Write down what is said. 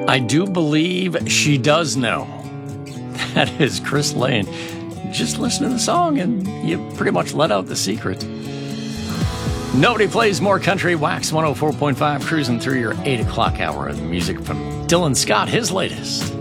I do believe she does know. That is Chris Lane. Just listen to the song and you pretty much let out the secret. Nobody plays more country. Wax 104.5 cruising through your 8 o'clock hour of music from Dylan Scott, his latest.